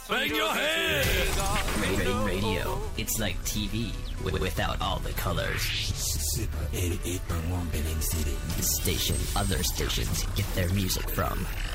Bang your head! Radio. It's like TV without all the colors. Super 88.1 Benin City. The station other stations get their music from.